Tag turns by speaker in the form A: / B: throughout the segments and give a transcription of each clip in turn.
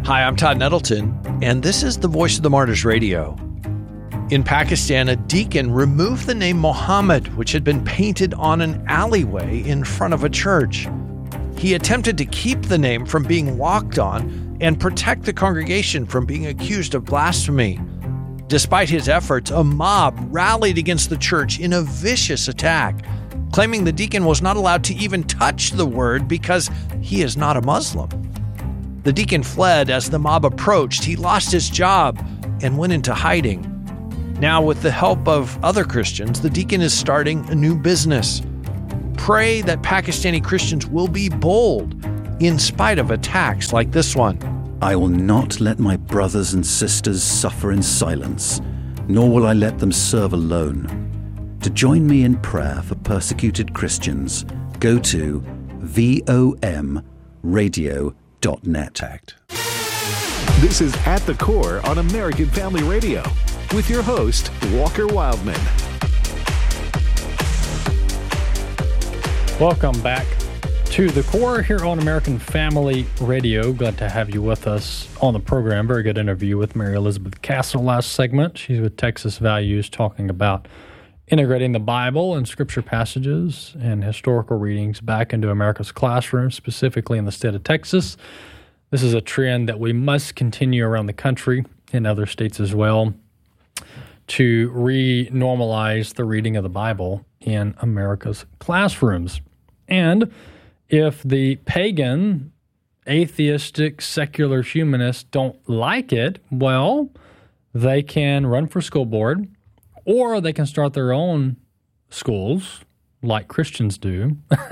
A: Hi, I'm Todd Nettleton, and this is the Voice of the Martyrs Radio. In Pakistan, a deacon removed the name Muhammad, which had been painted on an alleyway in front of a church. He attempted to keep the name from being walked on and protect the congregation from being accused of blasphemy. Despite his efforts, a mob rallied against the church in a vicious attack, claiming the deacon was not allowed to even touch the word because he is not a Muslim. The deacon fled as the mob approached. He lost his job and went into hiding. Now, with the help of other Christians, the deacon is starting a new business. Pray that Pakistani Christians will be bold in spite of attacks like this one.
B: I will not let my brothers and sisters suffer in silence, nor will I let them serve alone. To join me in prayer for persecuted Christians, go to vomradio.net.
C: This is At the Core on American Family Radio with your host, Walker Wildman.
D: Welcome back to The Core here on American Family Radio. Glad to have you with us on the program. Very good interview with Mary Elizabeth Castle last segment. She's with Texas Values, talking about integrating the Bible and scripture passages and historical readings back into America's classrooms, specifically in the state of Texas. This is a trend that we must continue around the country, in other states as well, to re-normalize the reading of the Bible in America's classrooms. And if the pagan, atheistic, secular humanists don't like it, well, they can run for school board, or they can start their own schools, like Christians do.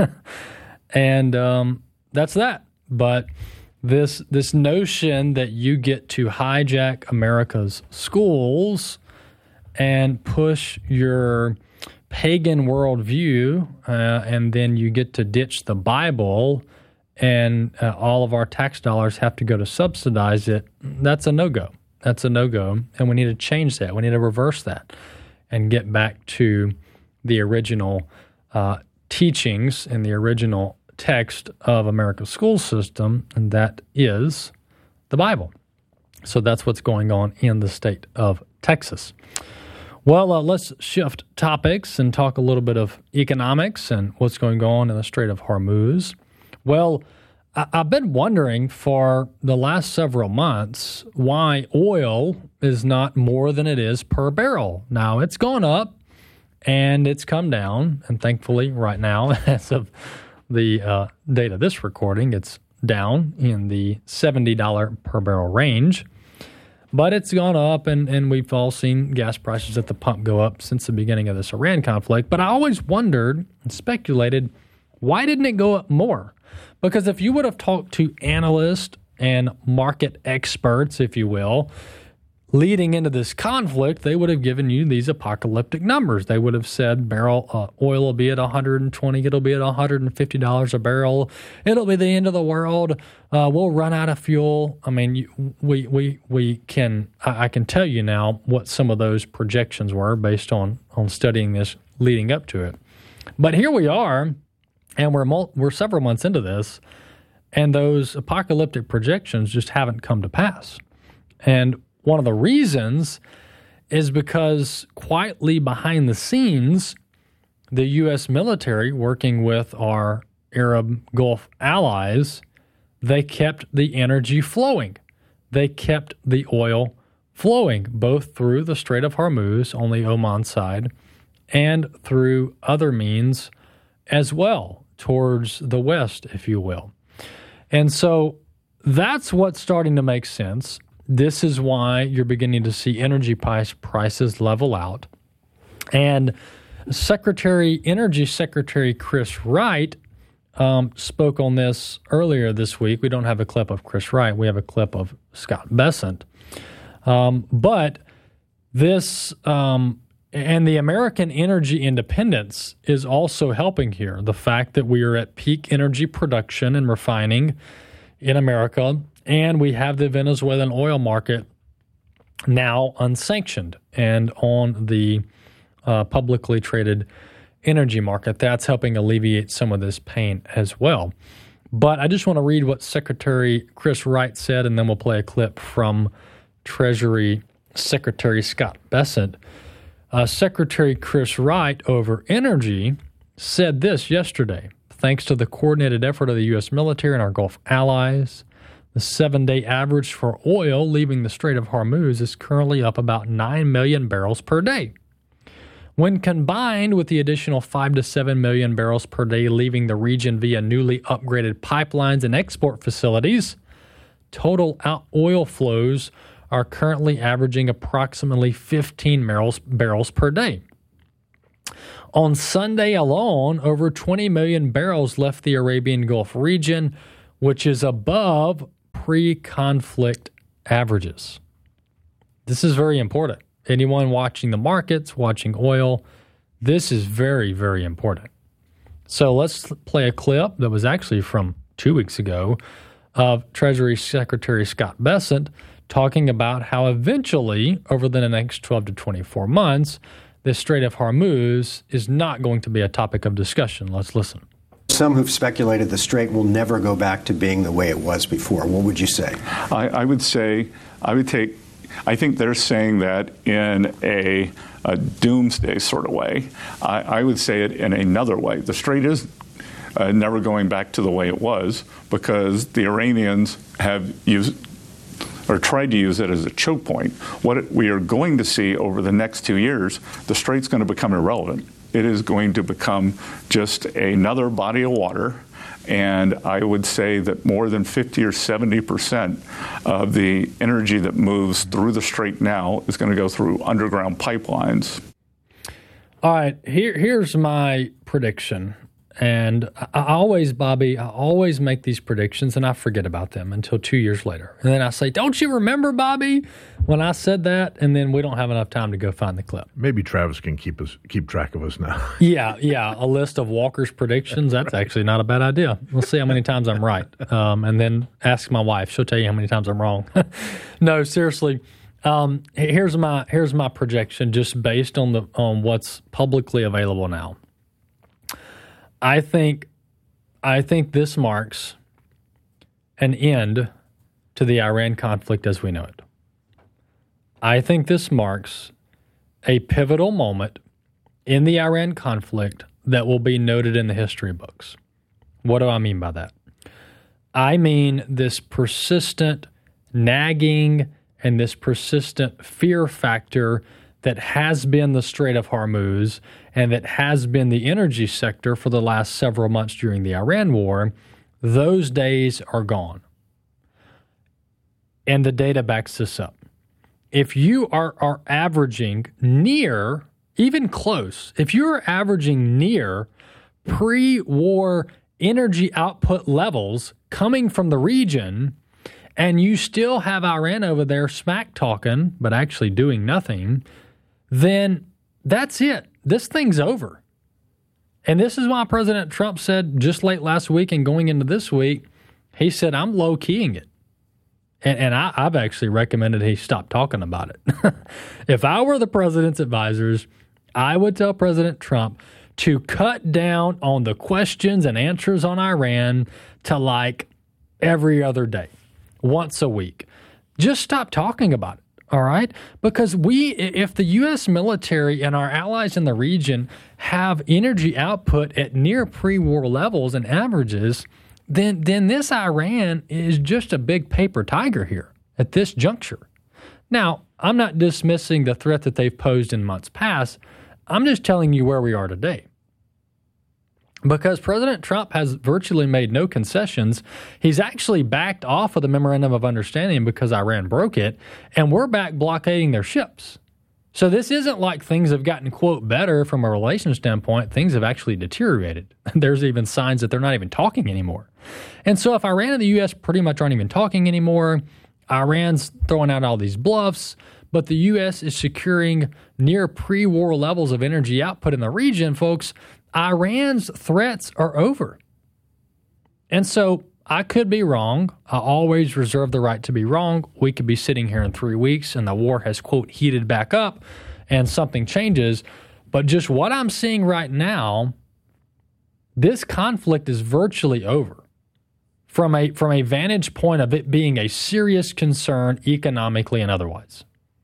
D: And that's that. But this notion that you get to hijack America's schools and push your pagan worldview, and then you get to ditch the Bible, and all of our tax dollars have to go to subsidize it, that's a no-go. That's a no-go, and we need to change that. We need to reverse that and get back to the original teachings and the original text of America's school system, and that is the Bible. So that's what's going on in the state of Texas. Well, let's shift topics and talk a little bit of economics and what's going on in the Strait of Hormuz. Well, I've been wondering for the last several months why oil is not more than it is per barrel. Now, it's gone up and it's come down, and thankfully right now, as of the date of this recording, it's down in the $70 per barrel range. But it's gone up, and we've all seen gas prices at the pump go up since the beginning of this Iran conflict. But I always wondered and speculated, why didn't it go up more? Because if you would have talked to analysts and market experts, if you will, leading into this conflict, they would have given you these apocalyptic numbers. They would have said oil will be at $120, it'll be at $150 a barrel, it'll be the end of the world, we'll run out of fuel. I mean, I can tell you now what some of those projections were based on studying this leading up to it. But here we are, and we're several months into this, and those apocalyptic projections just haven't come to pass. And one of the reasons is because quietly behind the scenes, the U.S. military, working with our Arab Gulf allies, they kept the energy flowing. They kept the oil flowing, both through the Strait of Hormuz on the Oman side and through other means as well, towards the west, if you will. And so that's what's starting to make sense. This is why you're beginning to see energy prices level out. And Energy Secretary Chris Wright spoke on this earlier this week. We don't have a clip of Chris Wright. We have a clip of Scott Bessent. But this and the American energy independence is also helping here. The fact that we are at peak energy production and refining in America, and we have the Venezuelan oil market now unsanctioned and on the publicly traded energy market. That's helping alleviate some of this pain as well. But I just want to read what Secretary Chris Wright said, and then we'll play a clip from Treasury Secretary Scott Bessent. Secretary Chris Wright over energy said this yesterday. Thanks to the coordinated effort of the U.S. military and our Gulf allies, the 7-day average for oil leaving the Strait of Hormuz is currently up about 9 million barrels per day. When combined with the additional 5 to 7 million barrels per day leaving the region via newly upgraded pipelines and export facilities, total oil flows are currently averaging approximately 15 barrels per day. On Sunday alone, over 20 million barrels left the Arabian Gulf region, which is above pre-conflict averages. This is very important. Anyone watching the markets, watching oil, this is very, very important. So let's play a clip that was actually from 2 weeks ago of Treasury Secretary Scott Bessent talking about how eventually, over the next 12 to 24 months, the Strait of Hormuz is not going to be a topic of discussion. Let's listen.
E: Some who've speculated the strait will never go back to being the way it was before. What would you say?
F: I think they're saying that in a doomsday sort of way. I would say it in another way. The strait is never going back to the way it was because the Iranians have used or tried to use it as a choke point. What we are going to see over the next 2 years, the strait's going to become irrelevant. It is going to become just another body of water. And I would say that more than 50 or 70% of the energy that moves through the strait now is going to go through underground pipelines.
D: All right, here's my prediction. And I always make these predictions and I forget about them until 2 years later. And then I say, don't you remember, Bobby, when I said that? And then we don't have enough time to go find the clip.
G: Maybe Travis can keep track of us now.
D: Yeah. A list of Walker's predictions. That's actually not a bad idea. We'll see how many times I'm right. And then ask my wife. She'll tell you how many times I'm wrong. No, seriously. Here's my projection just based on what's publicly available now. I think this marks an end to the Iran conflict as we know it. I think this marks a pivotal moment in the Iran conflict that will be noted in the history books. What do I mean by that? I mean this persistent nagging and this persistent fear factor that has been the Strait of Hormuz and that has been the energy sector for the last several months during the Iran war, those days are gone. And the data backs this up. If you are averaging near, even close, if you're averaging near pre-war energy output levels coming from the region, and you still have Iran over there smack talking, but actually doing nothing, then that's it. This thing's over. And this is why President Trump said just late last week and going into this week, he said, I'm low-keying it. And I've actually recommended he stop talking about it. If I were the president's advisors, I would tell President Trump to cut down on the questions and answers on Iran to like every other day, once a week. Just stop talking about it. All right? Because if the U.S. military and our allies in the region have energy output at near pre-war levels and averages, then this Iran is just a big paper tiger here at this juncture. Now, I'm not dismissing the threat that they've posed in months past. I'm just telling you where we are today. Because President Trump has virtually made no concessions. He's actually backed off of the Memorandum of Understanding because Iran broke it, and we're back blockading their ships. So this isn't like things have gotten, quote, better from a relations standpoint. Things have actually deteriorated. There's even signs that they're not even talking anymore. And so if Iran and the U.S. pretty much aren't even talking anymore, Iran's throwing out all these bluffs, but the U.S. is securing near pre-war levels of energy output in the region, folks, Iran's threats are over. And so I could be wrong. I always reserve the right to be wrong. We could be sitting here in 3 weeks and the war has, quote, heated back up and something changes. But just what I'm seeing right now, this conflict is virtually over. from a vantage point of it being a serious concern economically and otherwise.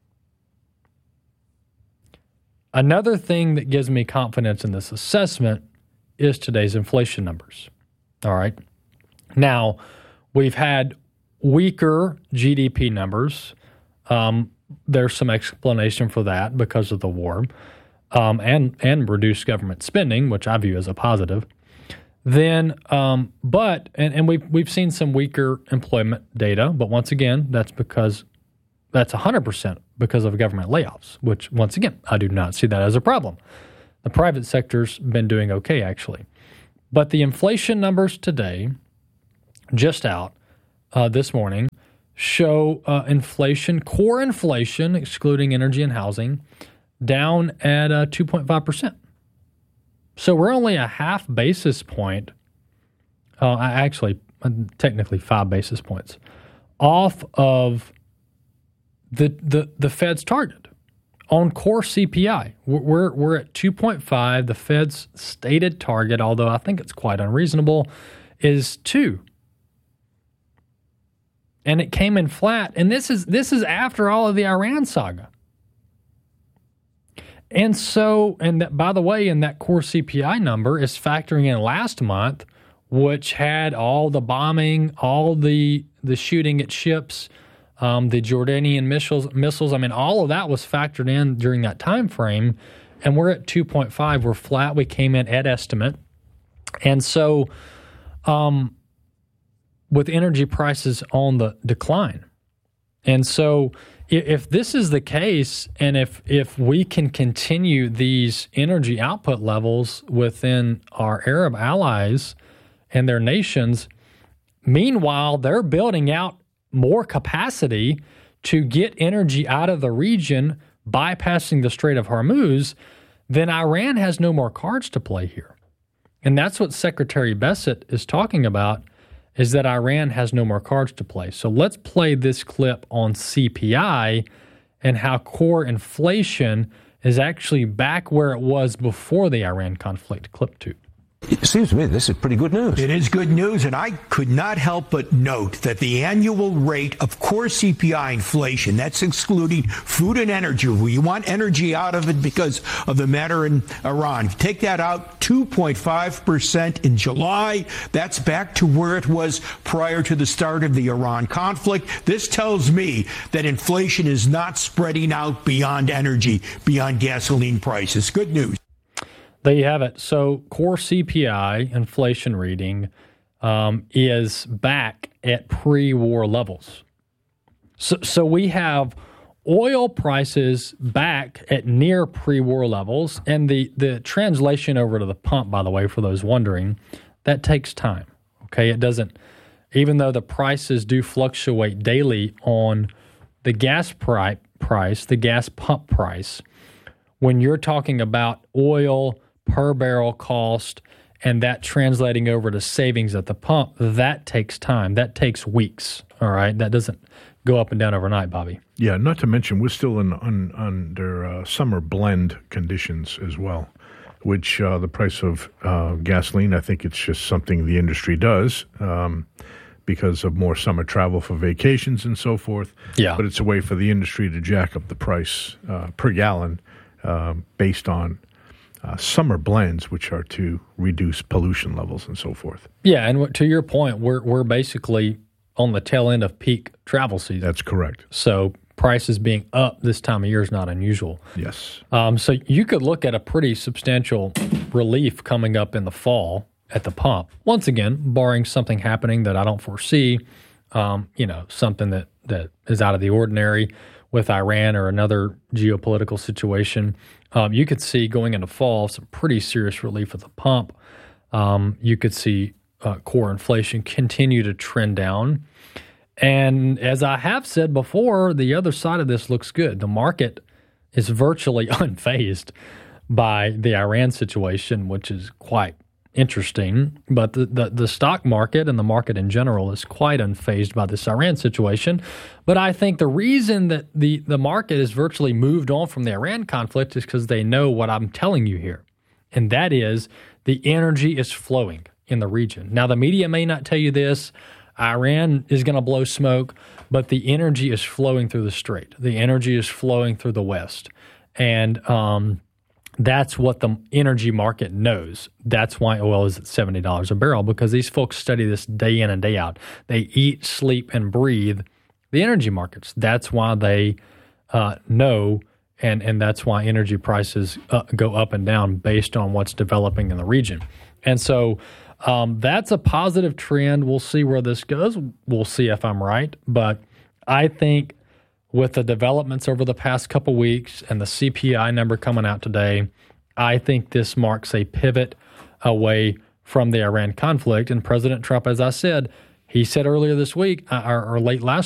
D: Another thing that gives me confidence in this assessment is today's inflation numbers. All right. Now, we've had weaker GDP numbers. There's some explanation for that because of the war and reduced government spending, which I view as a positive. Then, but we've seen some weaker employment data, but once again, that's 100% because of government layoffs, which once again, I do not see that as a problem. The private sector's been doing okay, actually. But the inflation numbers today, just out this morning, show core inflation, excluding energy and housing, down at 2.5%. So we're only a half basis point, technically 5 basis points, off of the Fed's target on core CPI. We're at 2.5. The Fed's stated target, although I think it's quite unreasonable, is 2. And it came in flat. And this is after all of the Iran saga. And so, by the way, in that core CPI number is factoring in last month, which had all the bombing, all the shooting at ships, the Jordanian missiles. I mean, all of that was factored in during that time frame. And we're at 2.5. We're flat. We came in at estimate. And so, with energy prices on the decline. And so if this is the case, and if we can continue these energy output levels within our Arab allies and their nations, meanwhile, they're building out more capacity to get energy out of the region, bypassing the Strait of Hormuz, then Iran has no more cards to play here. And that's what Secretary Bessent is talking about, is that Iran has no more cards to play. So let's play this clip on CPI and how core inflation is actually back where it was before the Iran conflict. Clip 2.
H: It seems to me this is pretty good news.
I: It is good news, and I could not help but note that the annual rate of core CPI inflation, that's excluding food and energy. We want energy out of it because of the matter in Iran. Take that out, 2.5% in July. That's back to where it was prior to the start of the Iran conflict. This tells me that inflation is not spreading out beyond energy, beyond gasoline prices. Good news.
D: There you have it. So core CPI inflation reading is back at pre-war levels. So we have oil prices back at near pre-war levels. And the translation over to the pump, by the way, for those wondering, that takes time. Okay, it doesn't, even though the prices do fluctuate daily on the gas price, the gas pump price, when you're talking about oil per barrel cost and that translating over to savings at the pump, that takes time. That takes weeks, all right? That doesn't go up and down overnight, Bobby.
G: Yeah, not to mention we're still under summer blend conditions as well, which the price of gasoline, I think it's just something the industry does because of more summer travel for vacations and so forth.
D: Yeah.
G: But it's a way for the industry to jack up the price per gallon based on summer blends, which are to reduce pollution levels and so forth.
D: Yeah, and to your point, we're basically on the tail end of peak travel season.
G: That's correct.
D: So prices being up this time of year is not unusual.
G: Yes.
D: So you could look at a pretty substantial relief coming up in the fall at the pump. Once again, barring something happening that I don't foresee, something that is out of the ordinary with Iran or another geopolitical situation. You could see going into fall some pretty serious relief at the pump. You could see core inflation continue to trend down. And as I have said before, the other side of this looks good. The market is virtually unfazed by the Iran situation, which is quite interesting. But the stock market and the market in general is quite unfazed by this Iran situation. But I think the reason that the market has virtually moved on from the Iran conflict is because they know what I'm telling you here. And that is the energy is flowing in the region. Now, the media may not tell you this. Iran is going to blow smoke, but the energy is flowing through the strait. The energy is flowing through the West. And that's what the energy market knows. That's why oil is at $70 a barrel, because these folks study this day in and day out. They eat, sleep, and breathe the energy markets. That's why they know, and that's why energy prices go up and down based on what's developing in the region. And so that's a positive trend. We'll see where this goes. We'll see if I'm right. But I think with the developments over the past couple weeks and the CPI number coming out today, I think this marks a pivot away from the Iran conflict. And President Trump, as I said, he said earlier this week or late last